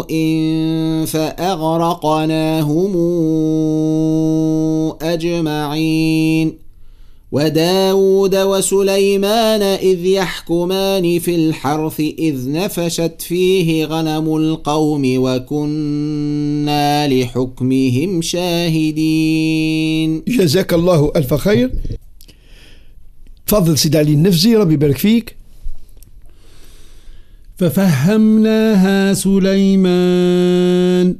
فأغرقناهم أجمعين. وداود وسليمان إذ يحكمان في الحرث إذ نفشت فيه غنم القوم وكنا لحكمهم شاهدين. جزاك الله ألف خير. تفضل سيد علي النفزي، ربي يبارك فيك. ففهمناها سليمان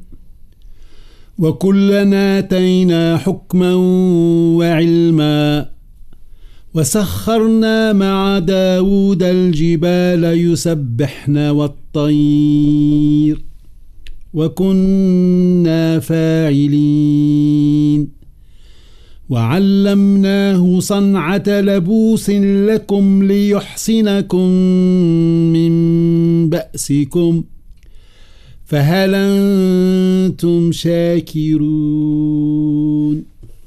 وكلنا آتينا حكما وعلما وسخرنا مع داود الجبال يسبحن والطير وكنا فاعلين. وعلمناه صنعة لبوس لكم ليحصنكم من بأسكم فهل أنتم شاكرون؟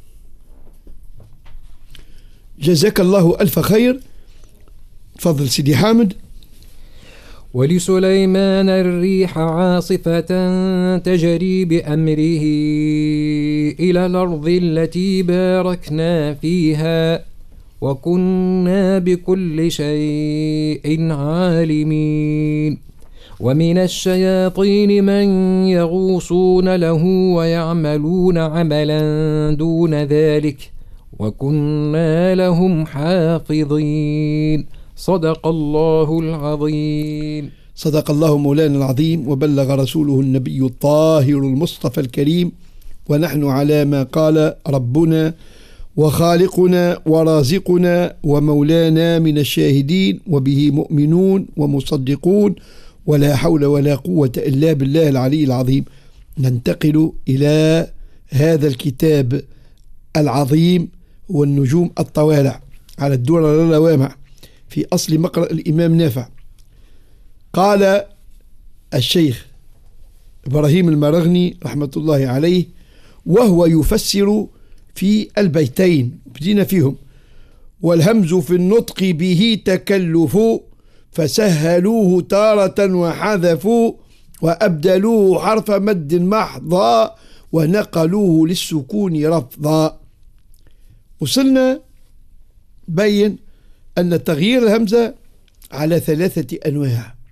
جزاك الله ألف خير. تفضل سيدي حامد. ولسليمان الريح عاصفة تجري بأمره إلى الأرض التي باركنا فيها وكنا بكل شيء عالمين. ومن الشياطين من يغوصون له ويعملون عملا دون ذلك وكنا لهم حافظين. صدق الله العظيم. صدق الله مولانا العظيم وبلغ رسوله النبي الطاهر المصطفى الكريم، ونحن على ما قال ربنا وخالقنا ورازقنا ومولانا من الشاهدين وبه مؤمنون ومصدقون، ولا حول ولا قوة إلا بالله العلي العظيم. ننتقل إلى هذا الكتاب العظيم والنجوم الطوالع على الدرر اللوامع في أصل مقرأ الإمام نافع. قال الشيخ إبراهيم المرغني رحمة الله عليه وهو يفسر في البيتين بدينا فيهم: والهمز في النطق به تكلف فسهلوه تارة وحذفوا وأبدلوه حرف مد محضا ونقلوه للسكون رفضا. وصلنا بين أن تغيير الهمزة على 3 أنواع: